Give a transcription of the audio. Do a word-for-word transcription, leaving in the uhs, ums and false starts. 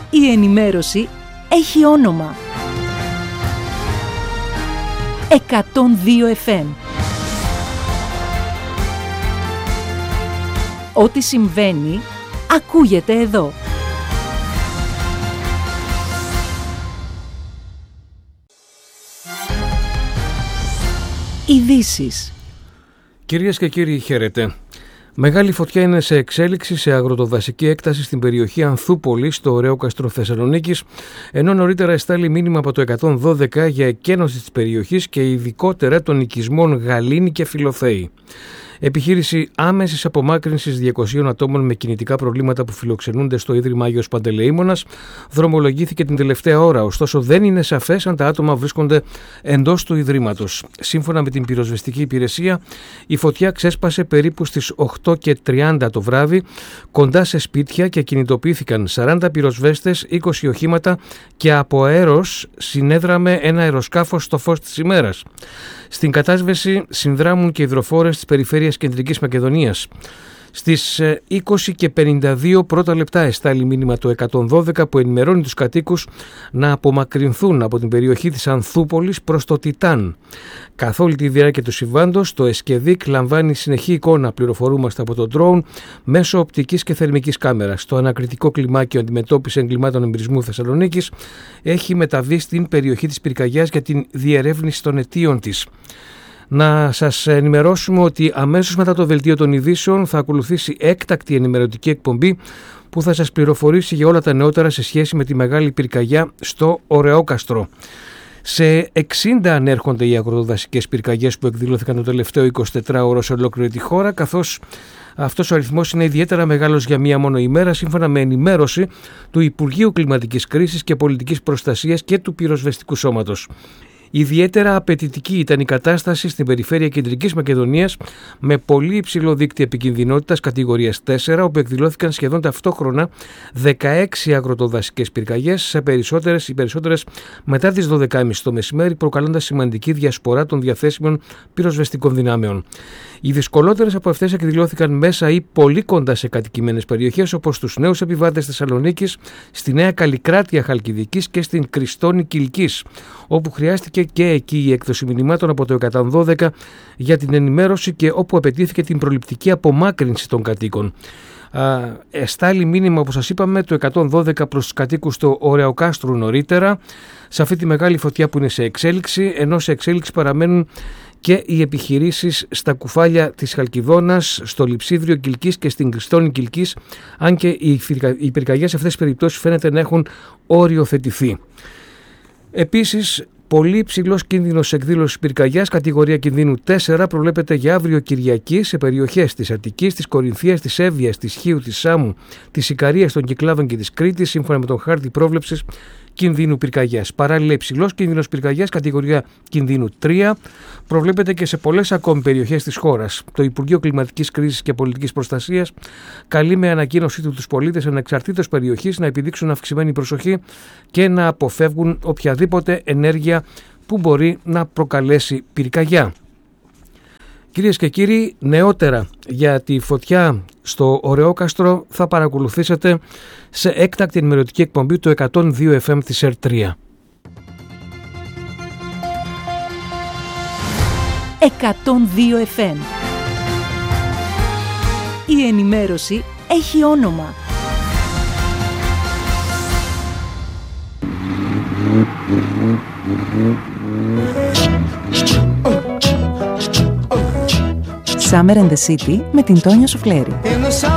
Η ενημέρωση έχει όνομα. εκατόν δύο εφ εμ. Ό,τι συμβαίνει, ακούγεται εδώ. Ειδήσεις. Κυρίες και κύριοι, χαίρετε. Μεγάλη φωτιά είναι σε εξέλιξη σε αγροτοδασική έκταση στην περιοχή Ανθούπολης, στο Ωρεόκαστρο Θεσσαλονίκης, ενώ νωρίτερα εστάλει μήνυμα από το εκατόν δώδεκα για εκένωση της περιοχής και ειδικότερα των οικισμών Γαλήνη και Φιλοθέη. Επιχείρηση άμεσης απομάκρυνσης διακοσίων ατόμων με κινητικά προβλήματα που φιλοξενούνται στο Ίδρυμα Άγιος Παντελεήμονας δρομολογήθηκε την τελευταία ώρα, ωστόσο δεν είναι σαφές αν τα άτομα βρίσκονται εντός του Ιδρύματος. Σύμφωνα με την πυροσβεστική υπηρεσία, η φωτιά ξέσπασε περίπου στις οκτώ και τριάντα το βράδυ κοντά σε σπίτια και κινητοποιήθηκαν σαράντα πυροσβέστες, είκοσι οχήματα και από αέρος συνέδραμε ένα αεροσκάφος στο φως της ημέρας. Στην κατάσβεση συνδράμουν και υδροφόρες της περιφέρειας Κεντρικής Μακεδονίας. Στις είκοσι και πενήντα δύο πρώτα λεπτά εστάλει μήνυμα το εκατόν δώδεκα που ενημερώνει τους κατοίκους να απομακρυνθούν από την περιοχή της Ανθούπολης προς το Τιτάν. Καθ' όλη τη διάρκεια του συμβάντος, το ΕΣΚΕΔΙΚ λαμβάνει συνεχή εικόνα, πληροφορούμαστε από το ντρόουν, μέσω οπτικής και θερμικής κάμερας. Το ανακριτικό κλιμάκιο αντιμετώπιση εγκλημάτων εμπειρισμού Θεσσαλονίκης έχει μεταβεί στην περιοχή της πυρκαγιάς για την διερεύνηση των αιτίων της. Να σας ενημερώσουμε ότι αμέσως μετά το δελτίο των ειδήσεων θα ακολουθήσει έκτακτη ενημερωτική εκπομπή που θα σας πληροφορήσει για όλα τα νεότερα σε σχέση με τη μεγάλη πυρκαγιά στο Ωρεόκαστρο. Σε εξήντα ανέρχονται οι αγροτοδασικές πυρκαγιές που εκδηλώθηκαν το τελευταίο εικοσιτετράωρο σε ολόκληρη τη χώρα, καθώς αυτός ο αριθμός είναι ιδιαίτερα μεγάλος για μία μόνο ημέρα, σύμφωνα με ενημέρωση του Υπουργείου Κλιματικής Κρίσης και Πολιτικής Προστασίας και του Πυροσβεστικού Σώματος. Ιδιαίτερα απαιτητική ήταν η κατάσταση στην περιφέρεια Κεντρικής Μακεδονίας με πολύ υψηλό δίκτυο επικινδυνότητας κατηγορίας τέσσερα, όπου εκδηλώθηκαν σχεδόν ταυτόχρονα δεκαέξι αγροτοδασικές πυρκαγιές, σε περισσότερες ή περισσότερες μετά τις δώδεκα και μισή το μεσημέρι, προκαλώντας σημαντική διασπορά των διαθέσιμων πυροσβεστικών δυνάμεων. Οι δυσκολότερες από αυτές εκδηλώθηκαν μέσα ή πολύ κοντά σε κατοικημένες περιοχές, όπως στους νέους επιβάτες Θεσσαλονίκης, στη Νέα Καλλικράτεια Χαλκιδικής και στην Κριστόνη Κιλκής, όπου χρειάστηκε και εκεί η έκδοση μηνυμάτων από το εκατόν δώδεκα για την ενημέρωση και όπου απαιτήθηκε την προληπτική απομάκρυνση των κατοίκων. Εστάλει μήνυμα, όπως σας είπαμε, το εκατόν δώδεκα προς τους κατοίκους του Ωρεοκάστρου νωρίτερα, σε αυτή τη μεγάλη φωτιά που είναι σε εξέλιξη, ενώ σε εξέλιξη παραμένουν και οι επιχειρήσεις στα κουφάλια της Χαλκιδόνας, στο Λειψίδριο Κιλκής και στην Κριστόνη Κιλκής, αν και οι πυρκαγιές σε αυτές τις περιπτώσεις φαίνεται να έχουν οριοθετηθεί. Επίσης, πολύ υψηλός κίνδυνος εκδήλωσης πυρκαγιάς, κατηγορία κινδύνου τέσσερα, προβλέπεται για αύριο Κυριακή σε περιοχές της Αττικής, της Κορινθίας, της Εύβοιας, της Χίου, της Σάμου, της Ικαρίας, των Κυκλάδων και της Κρήτης, σύμφωνα με τον χάρτη πρόβλεψης κινδύνου πυρκαγιάς. Παράλληλα, υψηλός κίνδυνος πυρκαγιάς, κατηγορία κινδύνου τρία, προβλέπεται και σε πολλές ακόμη περιοχές της χώρας. Το Υπουργείο Κλιματικής Κρίσης και Πολιτικής Προστασίας καλεί με ανακοίνωσή του τους πολίτες ανεξαρτήτως περιοχής να επιδείξουν αυξημένη προσοχή και να αποφεύγουν οποιαδήποτε ενέργεια που μπορεί να προκαλέσει πυρκαγιά. Κυρίες και κύριοι, νεότερα για τη φωτιά στο Ωρεόκαστρο θα παρακολουθήσετε σε έκτακτη ενημερωτική εκπομπή του εκατόν δύο εφ εμ της ΕΡΤ τρία. εκατόν δύο εφ εμ. Η ενημέρωση έχει όνομα. Summer in the City με την Τόνια Σουφλέρη.